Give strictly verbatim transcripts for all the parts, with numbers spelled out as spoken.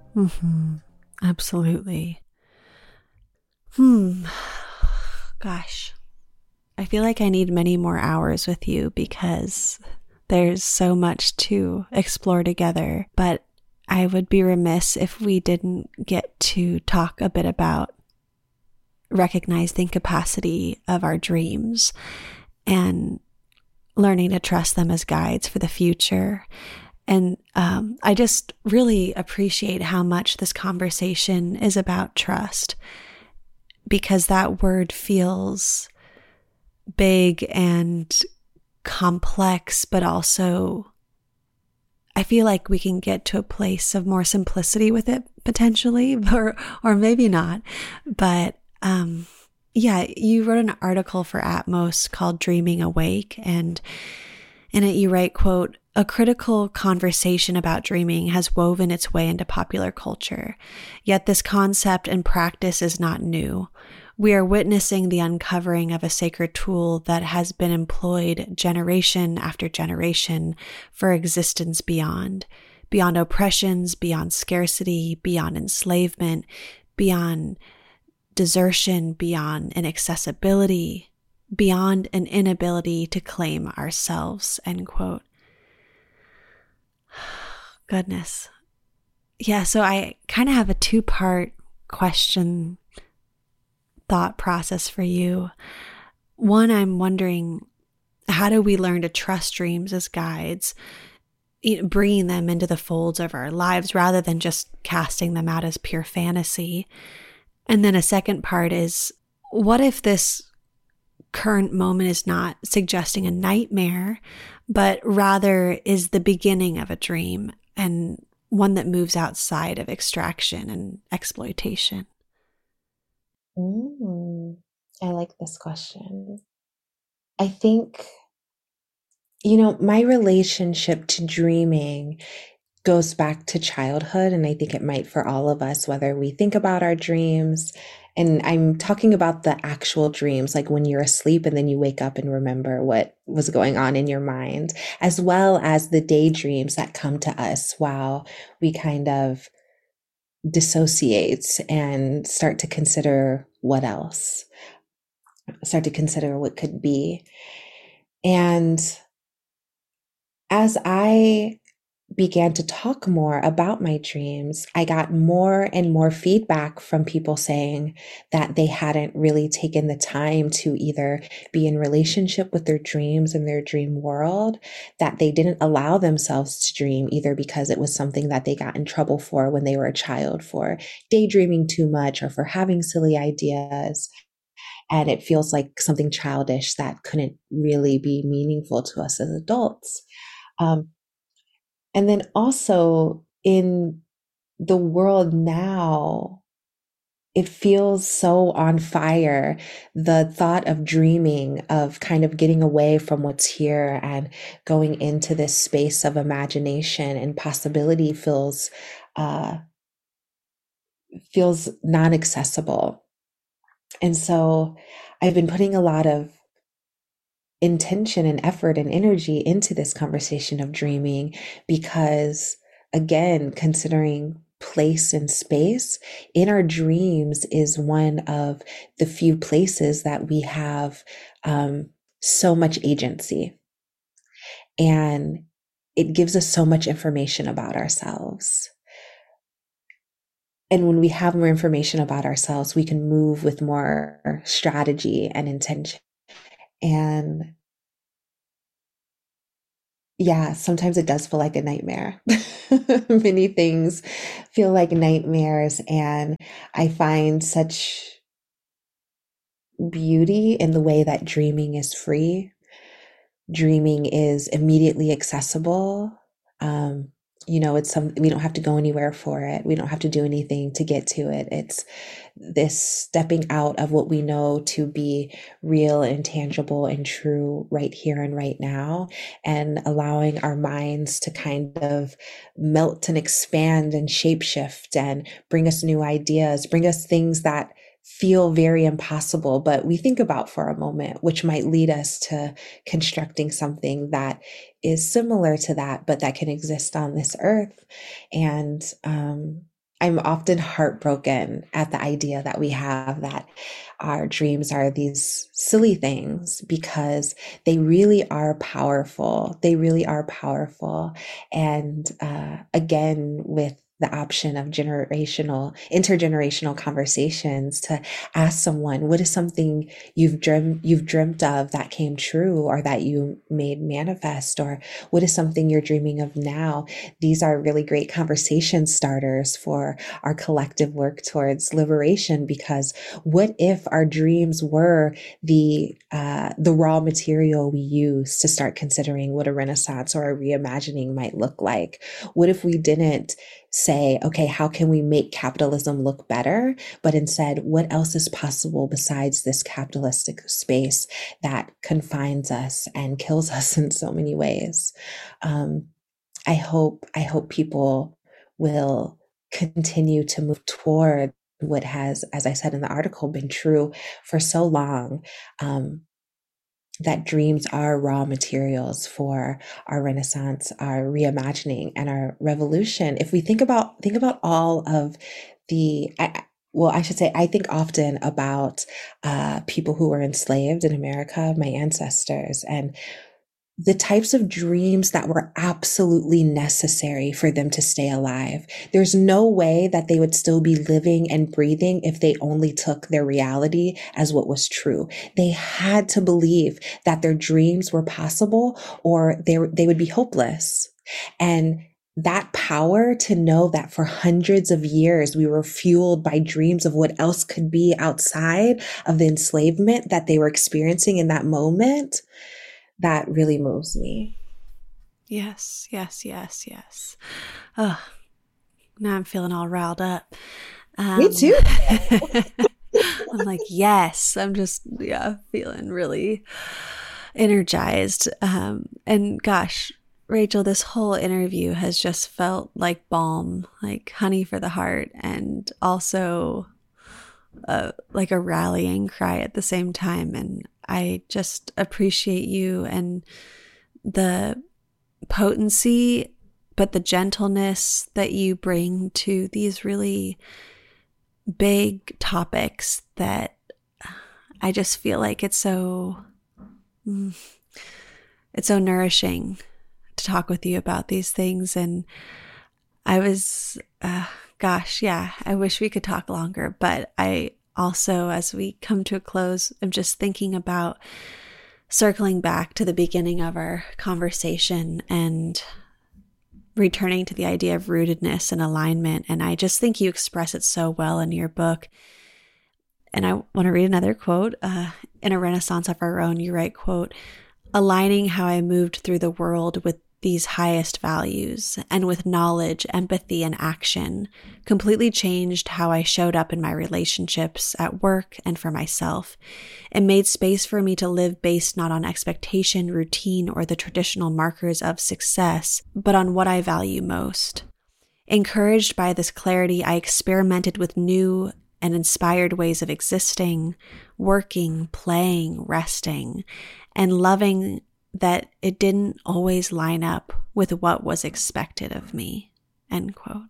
Mm-hmm. Absolutely. Hmm. Gosh, I feel like I need many more hours with you because there's so much to explore together. But I would be remiss if we didn't get to talk a bit about recognizing the capacity of our dreams and learning to trust them as guides for the future. And um, I just really appreciate how much this conversation is about trust, because that word feels big and complex, but also I feel like we can get to a place of more simplicity with it potentially, or or maybe not. But um, yeah, you wrote an article for Atmos called "Dreaming Awake," and in it you write, "quote A critical conversation about dreaming has woven its way into popular culture. Yet this concept and practice is not new. We are witnessing the uncovering of a sacred tool that has been employed generation after generation for existence beyond, beyond oppressions, beyond scarcity, beyond enslavement, beyond desertion, beyond inaccessibility, beyond an inability to claim ourselves," end quote. Goodness. Yeah, so I kind of have a two part question thought process for you. One, I'm wondering, how do we learn to trust dreams as guides, bringing them into the folds of our lives rather than just casting them out as pure fantasy? And then a second part is, what if this current moment is not suggesting a nightmare, but rather is the beginning of a dream, and one that moves outside of extraction and exploitation? Mm, I like this question. I think, you know, my relationship to dreaming goes back to childhood. And I think it might for all of us, whether we think about our dreams. And I'm talking about the actual dreams, like when you're asleep and then you wake up and remember what was going on in your mind, as well as the daydreams that come to us while we kind of dissociate and start to consider what else, start to consider what could be. And as I began to talk more about my dreams, I got more and more feedback from people saying that they hadn't really taken the time to either be in relationship with their dreams and their dream world, that they didn't allow themselves to dream either because it was something that they got in trouble for when they were a child, for daydreaming too much or for having silly ideas. And it feels like something childish that couldn't really be meaningful to us as adults. Um, and then also in the world now, it feels so on fire. The thought of dreaming, of kind of getting away from what's here and going into this space of imagination and possibility feels uh, feels non-accessible. And so I've been putting a lot of intention and effort and energy into this conversation of dreaming because, again, considering place and space in our dreams is one of the few places that we have um, so much agency, and it gives us so much information about ourselves. And when we have more information about ourselves, we can move with more strategy and intention. And yeah, sometimes it does feel like a nightmare. Many things feel like nightmares, and I find such beauty in the way that dreaming is free. Dreaming is immediately accessible. Um, you know, it's some, we don't have to go anywhere for it. We don't have to do anything to get to it. It's this stepping out of what we know to be real and tangible and true right here and right now, and allowing our minds to kind of melt and expand and shapeshift and bring us new ideas, bring us things that feel very impossible, but we think about for a moment, which might lead us to constructing something that is similar to that, but that can exist on this earth. And um, I'm often heartbroken at the idea that we have that our dreams are these silly things because they really are powerful. They really are powerful. And uh, again, with the option of generational, intergenerational conversations to ask someone, what is something you've dreamt, you've dreamt of that came true or that you made manifest, or what is something you're dreaming of now? These are really great conversation starters for our collective work towards liberation, because what if our dreams were the uh, the raw material we use to start considering what a renaissance or a reimagining might look like? What if we didn't say, okay, how can we make capitalism look better? But instead, what else is possible besides this capitalistic space that confines us and kills us in so many ways? Um, I hope I hope people will continue to move toward what has, as I said in the article, been true for so long. Um, that dreams are raw materials for our renaissance, our reimagining, and our revolution. If we think about think about all of the, I, well, I should say, I think often about uh, people who were enslaved in America, my ancestors, and the types of dreams that were absolutely necessary for them to stay alive. There's no way that they would still be living and breathing if they only took their reality as what was true. They had to believe that their dreams were possible or they, they would be hopeless. And that power to know that for hundreds of years we were fueled by dreams of what else could be outside of the enslavement that they were experiencing in that moment, that really moves me. Yes, yes, yes, yes. Oh, now I'm feeling all riled up. Um, Me too. I'm like, yes, I'm just, yeah, feeling really energized. Um, and gosh, Rachel, this whole interview has just felt like balm, like honey for the heart, and also uh, like a rallying cry at the same time. And I just appreciate you and the potency, but the gentleness that you bring to these really big topics that I just feel like it's so, it's so nourishing to talk with you about these things. And I was, uh, gosh, yeah, I wish we could talk longer, but I also, as we come to a close, I'm just thinking about circling back to the beginning of our conversation and returning to the idea of rootedness and alignment. And I just think you express it so well in your book. And I want to read another quote. Uh, in A Renaissance of Our Own, you write, quote, "Aligning how I moved through the world with these highest values and with knowledge, empathy, and action completely changed how I showed up in my relationships at work and for myself. It made space for me to live based not on expectation, routine, or the traditional markers of success, but on what I value most. Encouraged by this clarity, I experimented with new and inspired ways of existing, working, playing, resting, and loving that it didn't always line up with what was expected of me," end quote.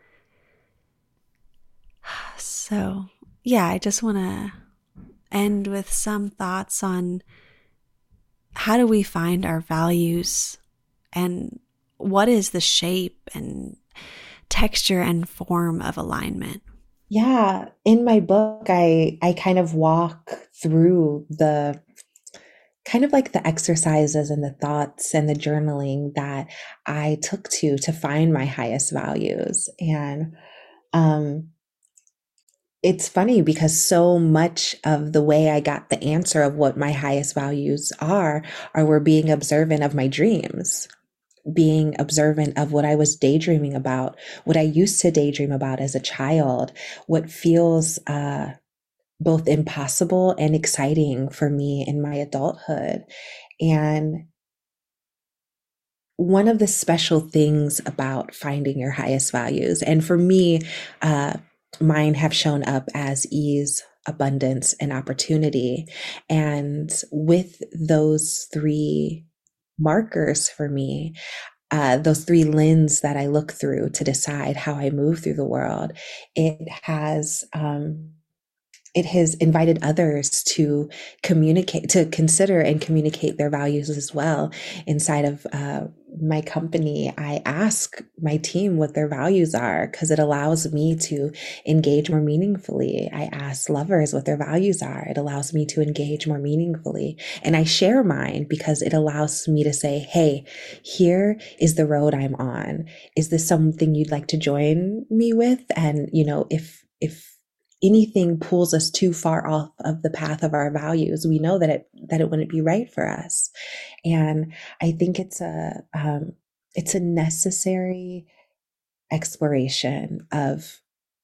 So, yeah, I just want to end with some thoughts on how do we find our values and what is the shape and texture and form of alignment? Yeah, in my book, I I kind of walk through the kind of like the exercises and the thoughts and the journaling that I took to to find my highest values. And um, it's funny because so much of the way I got the answer of what my highest values are, are were being observant of my dreams, being observant of what I was daydreaming about, what I used to daydream about as a child, what feels uh, both impossible and exciting for me in my adulthood. And one of the special things about finding your highest values, and for me, uh, mine have shown up as ease, abundance, and opportunity. And with those three markers for me, uh, those three lenses that I look through to decide how I move through the world, it has um, it has invited others to communicate, to consider and communicate their values as well. Inside of uh, my company, I ask my team what their values are because it allows me to engage more meaningfully. I ask lovers what their values are. It allows me to engage more meaningfully. And I share mine because it allows me to say, hey, here is the road I'm on. Is this something you'd like to join me with? And, you know, if, if, anything pulls us too far off of the path of our values, we know that it that it wouldn't be right for us. And I think it's a um, it's a necessary exploration of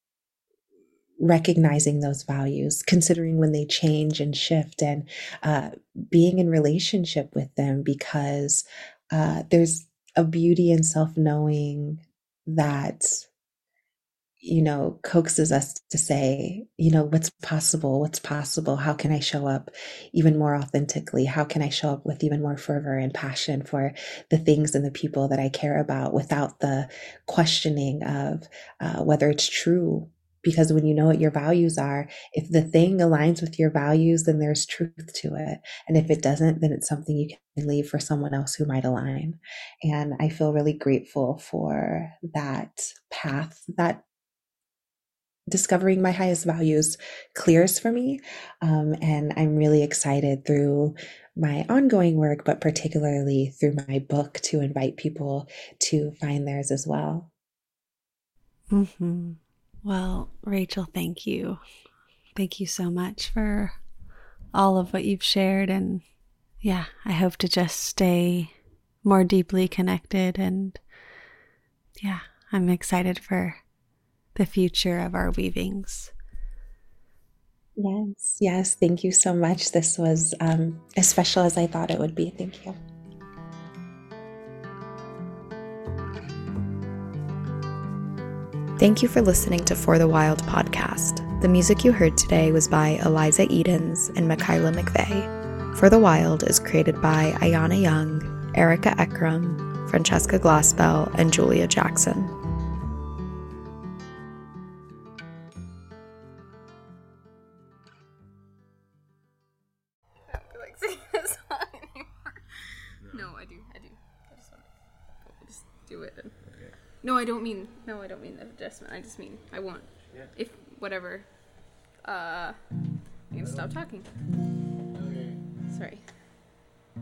recognizing those values, considering when they change and shift, and uh, being in relationship with them, because uh, there's a beauty in self-knowing that, you know, coaxes us to say, you know, what's possible, what's possible, how can I show up even more authentically? How can I show up with even more fervor and passion for the things and the people that I care about without the questioning of uh, whether it's true? Because when you know what your values are, if the thing aligns with your values, then there's truth to it. And if it doesn't, then it's something you can leave for someone else who might align. And I feel really grateful for that path that discovering my highest values clears for me. Um, and I'm really excited through my ongoing work, but particularly through my book, to invite people to find theirs as well. Mm-hmm. Well, Rachel, thank you. Thank you so much for all of what you've shared. And yeah, I hope to just stay more deeply connected. And yeah, I'm excited for the future of our weavings. Yes, yes. Thank you so much. This was um, as special as I thought it would be. Thank you. Thank you for listening to For the Wild podcast. The music you heard today was by Eliza Edens and Michaela McVeigh. For the Wild is created by Ayana Young, Erica Ekram, Francesca Glassbell, and Julia Jackson. I don't feel like singing this song anymore. No, I do. I do. I just want to just do it. And... Okay. No, I don't mean. No, I don't mean the adjustment. I just mean I won't. Yeah. If whatever. Uh, I'm gonna stop talking. Okay. Sorry.